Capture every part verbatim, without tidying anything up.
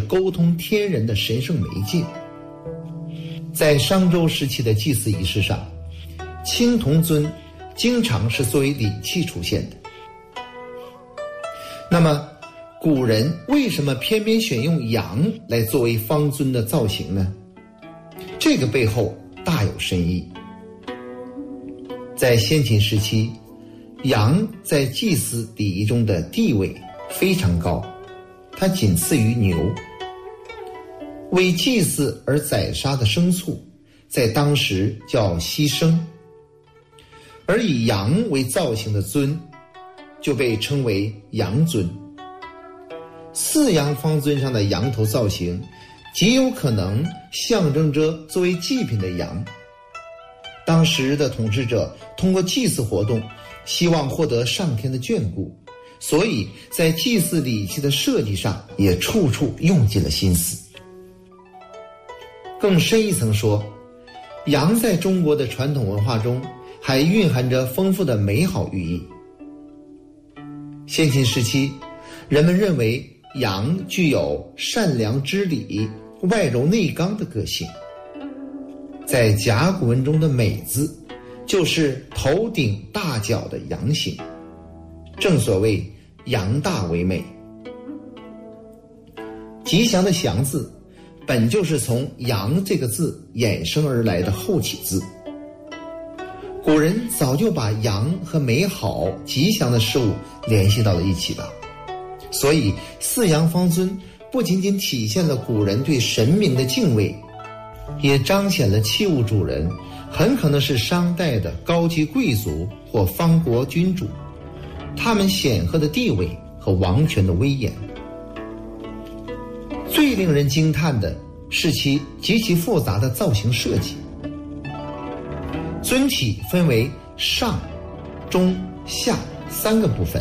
沟通天人的神圣媒介。在商周时期的祭祀仪式上，青铜尊经常是作为礼器出现的。那么古人为什么偏偏选用羊来作为方尊的造型呢？这个背后大有深意。在先秦时期，羊在祭祀礼仪中的地位非常高，它仅次于牛。为祭祀而宰杀的牲畜在当时叫牺牲，而以羊为造型的尊就被称为羊尊。四羊方尊上的羊头造型极有可能象征着作为祭品的羊。当时的统治者通过祭祀活动希望获得上天的眷顾，所以在祭祀礼器的设计上也处处用尽了心思。更深一层说，羊在中国的传统文化中还蕴含着丰富的美好寓意。先秦时期，人们认为羊具有善良知礼、外柔内刚的个性。在甲骨文中的美字就是头顶大角的羊形，正所谓羊大为美。吉祥的祥字本就是从羊这个字衍生而来的后起字。古人早就把羊和美好吉祥的事物联系到了一起了，所以四羊方尊不仅仅体现了古人对神明的敬畏，也彰显了器物主人很可能是商代的高级贵族或方国君主，他们显赫的地位和王权的威严。最令人惊叹的是其极其复杂的造型设计。尊体分为上、中、下三个部分。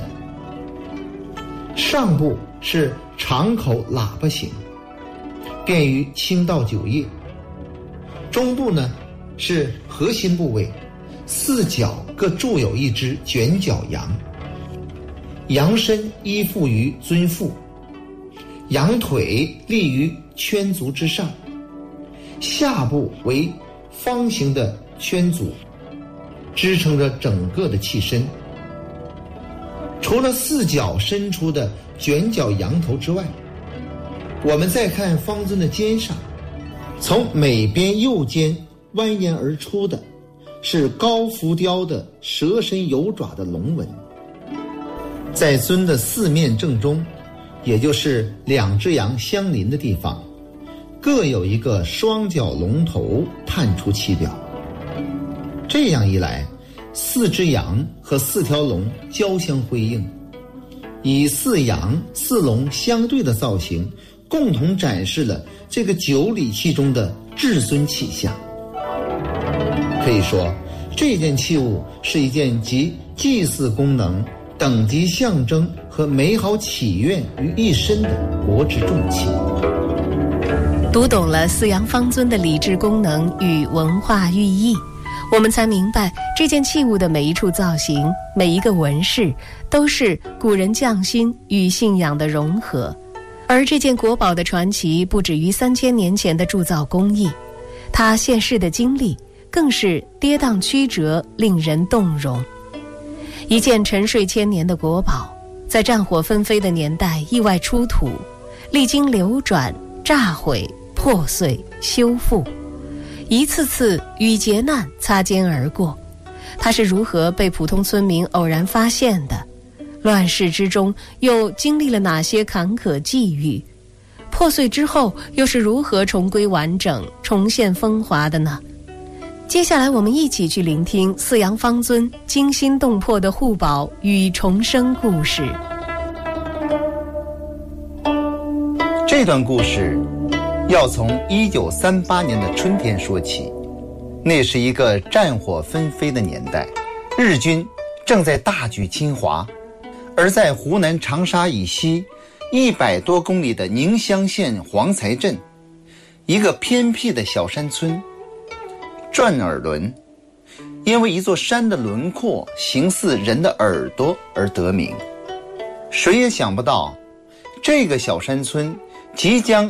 上部是长口喇叭形，便于倾倒酒液。中部呢是核心部位，四角各铸有一只卷角羊，羊身依附于尊腹，羊腿立于圈足之上，下部为方形的圈足，支撑着整个的器身。除了四角伸出的卷角羊头之外，我们再看方尊的肩上，从每边右肩蜿蜒而出的是高浮雕的蛇身有爪的龙纹。在尊的四面正中，也就是两只羊相邻的地方，各有一个双角龙头探出其表。这样一来，四只羊和四条龙交相辉映，以四羊四龙相对的造型，共同展示了这个九礼器中的至尊气象。可以说，这件器物是一件集祭祀功能、等级象征和美好祈愿于一身的国之重器。 读懂了四羊方尊的礼制功能与文化寓意，我们才明白这件器物的每一处造型、每一个纹饰都是古人匠心与信仰的融合。而这件国宝的传奇不止于三千年前的铸造工艺，它现世的经历更是跌宕曲折，令人动容。一件沉睡千年的国宝，在战火纷飞的年代意外出土，历经流转、炸毁、破碎、修复，一次次与劫难擦肩而过。它是如何被普通村民偶然发现的？乱世之中又经历了哪些坎坷际遇？破碎之后又是如何重归完整、重现风华的呢？接下来我们一起去聆听四羊方尊惊心动魄的护宝与重生故事。 这段故事要从一九三八年的春天说起。那是一个战火纷飞的年代，日军正在大举侵华，而在湖南长沙以西一百多公里的宁乡县黄才镇，一个偏僻的小山村转耳轮，因为一座山的轮廓形似人的耳朵而得名。谁也想不到，这个小山村即将